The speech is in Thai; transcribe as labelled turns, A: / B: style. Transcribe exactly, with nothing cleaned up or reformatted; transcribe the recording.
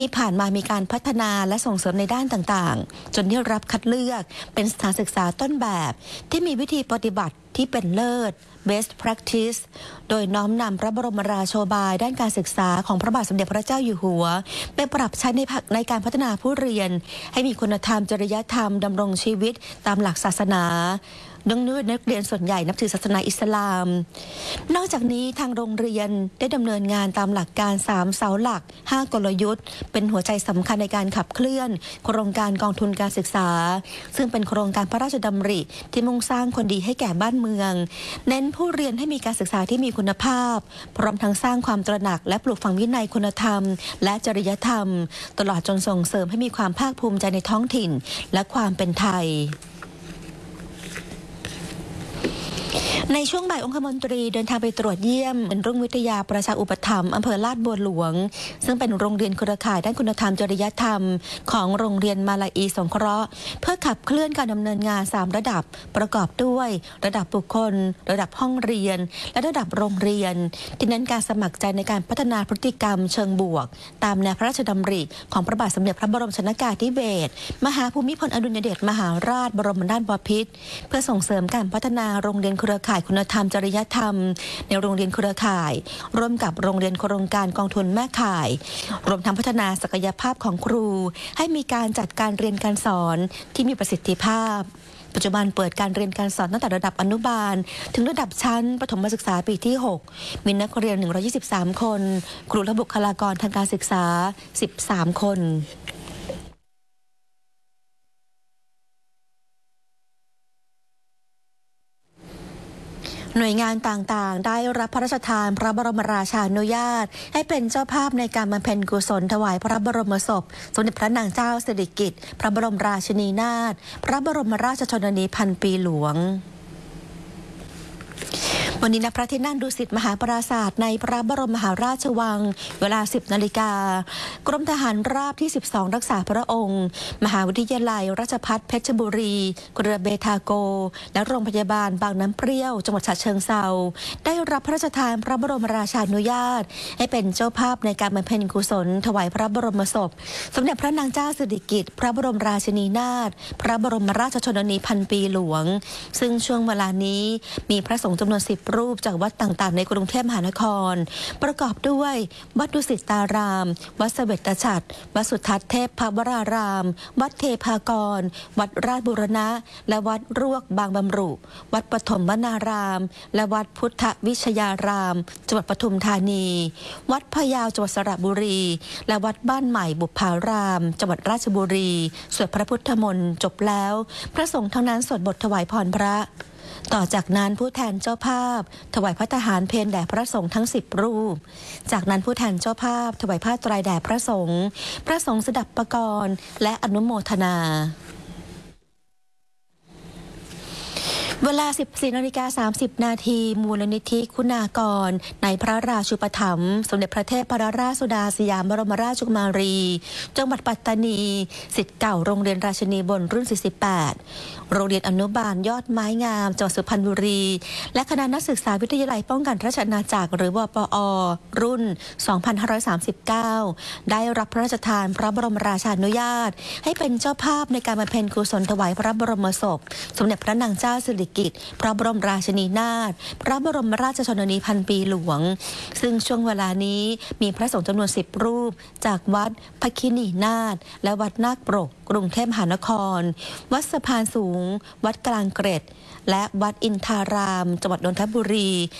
A: ที่ผ่านมามีการพัฒนาและส่งเสริมในด้านต่างๆจนได้รับคัดเลือกเป็นสถานศึกษาต้นแบบที่มีวิธีปฏิบัติที่เป็นเลิศ Best Practice โดยน้อมนำพระบรมราโชบายด้านการศึกษาของพระบาทสมเด็จพระเจ้าอยู่หัวไปปรับใช้ในในการพัฒนาผู้เรียนให้มีคุณธรรมจริยธรรมดำรงชีวิตตามหลักศาสนาเนื่องด้วยนักเรียนส่วนใหญ่นับถือศาสนาอิสลามนอกจากนี้ทางโรงเรียนได้ดำเนินงานตามหลักการสามเสาหลักห้ากลยุทธ์เป็นหัวใจสำคัญในการขับเคลื่อนโครงการกองทุนการศึกษาซึ่งเป็นโครงการพระราชดำริที่มุ่งสร้างคนดีให้แก่บ้านเมืองเน้นผู้เรียนให้มีการศึกษาที่มีคุณภาพพร้อมทั้งสร้างความตระหนักและปลูกฝังวินัยคุณธรรมและจริยธรรมตลอดจนส่งเสริมให้มีความภาคภูมิใจในท้องถิ่นและความเป็นไทยในช่วงบ่ายองคมนตรีเดินทางไปตรวจเยี่ยมรุ่งวิทยาประชาอุปถัมภ์อำเภอลาดบัวหลวงซึ่งเป็นโรงเรียนเครือข่ายด้านคุณธรรมจริยธรรมของโรงเรียนมาลาอีสงเคราะห์เพื่อขับเคลื่อนการดำเนินงานสามระดับประกอบด้วยระดับบุคคลระดับห้องเรียนและระดับโรงเรียนที่เน้นการสมัครใจในการพัฒนาพฤติกรรมเชิงบวกตามแนวพระราชดำริของพระบาทสมเด็จพระบรมชนกาธิเบศรมหาภูมิพลอดุลยเดชมหาราชบรมนาถบพิตรเพื่อส่งเสริมการพัฒนาโรงเรียนเครือข่ายคุณธรรมจริยธรรมในโรงเรียนเครือข่ายร่วมกับโรงเรียนโครงการกองทุนแม่ข่ายรวมทั้งพัฒนาศักยภาพของครูให้มีการจัดการเรียนการสอนที่มีประสิทธิภาพปัจจุบันเปิดการเรียนการสอนตั้งแต่ระดับอนุบาลถึงระดับชั้นประถมศึกษาปีที่หกมีนักเรียนหนึ่งร้อยยี่สิบสามคนครูและบุคลากรทางการศึกษาสิบสามคนหน่วยงานต่างๆได้รับพระราชทานพระบรมราชานุญาตให้เป็นเจ้าภาพในการบำเพ็ญกุศลถวายพระบรมศพสมเด็จพระนางเจ้าสิริกิติ์พระบรมราชินีนาถพระบรมราชชนนีพันปีหลวงวันนี้ณพระที่นั่งดุสิตมหาปราสาทในพระบรมมหาราชวังเวลา สิบนาฬิกากรมทหารราบที่สิบสองรักษาพระองค์มหาวิทยาลัยราชภัฏเพชรบุรีเครือเบทาโกและโรงพยาบาลบางน้ำเปรี้ยวจังหวัดฉะเชิงเทราได้รับพระราชทานพระบรมราชานุญาตให้เป็นเจ้าภาพในการบำเพ็ญกุศลถวายพระบรมศพสมเด็จพระนางเจ้าสิริกิติ์พระบรมราชินีนาถพระบรมราชชนนีพันปีหลวงซึ่งช่วงเวลานี้มีพระสงฆ์จำนวนสิบรูปจากวัดต่างๆในกรุงเทพมหานครประกอบด้วยวัดดุสิตารามวัดเสวตฉัตรวัดสุทัศน์เทพพวรารามวัดเทพากรวัดราชบูรณะและวัดรวกบางบำรุวัดปฐมวนารามและวัดพุทธวิชยารามจังหวัดปทุมธานีวัดพะเยาจังหวัดสระบุรีและวัดบ้านใหม่บุพพารามจังหวัดราชบุรีสวดพระพุทธมนต์จบแล้วพระสงฆ์ทั้งนั้นสวดบทถวายพรพระต่อจากนั้นผู้แทนเจ้าภาพถวายพระทหารเพลแด่พระสงฆ์ทั้งสิบรูปจากนั้นผู้แทนเจ้าภาพถวายผ้าไตรแด่พระสงฆ์พระสงฆ์สดับปกรณ์และอนุโมทนาเวลา สิบสี่นาฬิกาสามสิบนาทีมูลนิธิคุณากรในพระราชูปถัมภ์สมเด็จพระเทพรัตนราชสุดาสยามบรมราชกุมารีจังหวัดปัตตานีศิษย์เก่าโรงเรียนราชินีบนรุ่นสี่สิบแปดโรงเรียนอนุบาลยอดไม้งามจังหวัดสุพรรณบุรีและคณะนักศึกษาวิทยาลัยป้องกันราชอาณาจักรหรือวปอรุ่นสองพันห้าร้อยสามสิบเก้าได้รับพระราชทานพระบรมราชานุญาตให้เป็นเจ้าภาพในการบำเพ็ญกุศลถวายพระบรมศพสมเด็จพระนางเจ้าสิริกิติ์พระบรมราชินีนาถพระบรมราชชนนีพันปีหลวงซึ่งช่วงเวลานี้มีพระสงฆ์จำนวนสิบรูปจากวัดพคินีนาถและวัดนาคปรกกรุงเทพมหานครวัดสะพานสูงวัดกลางเกร็ดและวัดอินทารามจังหวัดนนทบุรี